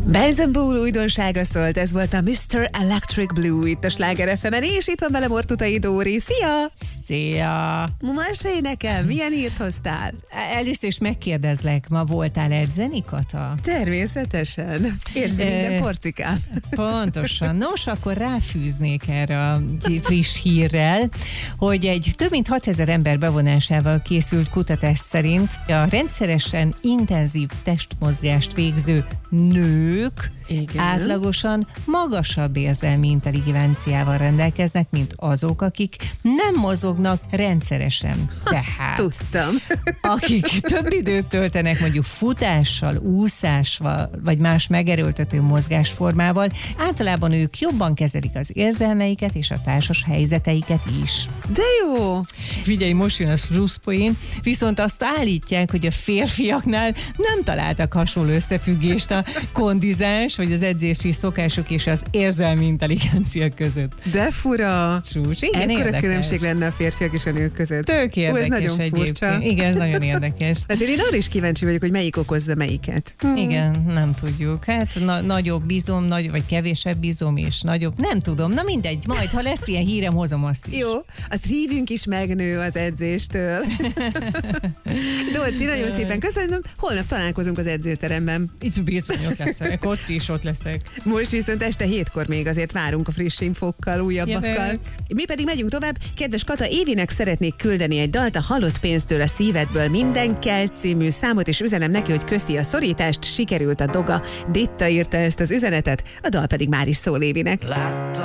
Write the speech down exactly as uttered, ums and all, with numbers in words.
Benzenból újdonsága szólt, ez volt a miszter Electric Blue itt a Sláger ef emen, és itt van vele Mortutai Dóri. Szia! Szia! Mesélj nekem, milyen hírt hoztál? Először is megkérdezlek, ma voltál edzeni, Kata? Természetesen. Érzi minden porcikám. Pontosan. Nos, akkor ráfűznék erre a friss hírrel, hogy egy több mint hatezer ember bevonásával készült kutatás szerint a rendszeresen intenzív testmozgást végző nők Igen. átlagosan magasabb érzelmi intelligenciával rendelkeznek, mint azok, akik nem mozognak rendszeresen. Tehát, Tudtam. akik több időt töltenek mondjuk futással, úszással, vagy más megerőltető mozgásformával, általában ők jobban kezelik az érzelmeiket és a társas helyzeteiket is. De jó! Figyelj, most jön a slusszpoén, viszont azt állítják, hogy a férfiaknál nem találtak hasonló összefüggést a kondizás, vagy az edzési szokások és az érzelmi intelligencia között. De fura! Csúcs, igen, Ekkora érdekes. különbség lenne a férfiak és a nők között. Tök érdekes. Ó, ez nagyon egyébként. furcsa. Igen, ez nagyon érdekes. Azért én arra is kíváncsi vagyok, hogy melyik okozza melyiket. Hmm. Igen, nem tudjuk. Hát na- nagyobb bizom, nagy, vagy kevésebb bizom, és nagyobb. Nem tudom, na mindegy, majd ha lesz ilyen hírem, hozom azt is. Jó, azt hívünk is megnő az edzéstől. Dolci, nagyon szépen köszönöm. Holnap találkozunk az edzőteremben. Itt bizony ott leszek, ott is ott leszek. Most viszont este hétkor még azért várunk a friss infókkal, újabbakkal. Jövök. Mi pedig megyünk tovább. Kedves Kata, Évinek szeretnék küldeni egy dalt, a Halott pénztől a szívedből minden kell című számot, és üzenem neki, hogy köszi a szorítást, sikerült a doga. Ditta írta ezt az üzenetet, a dal pedig már is szól Évinek. Láttam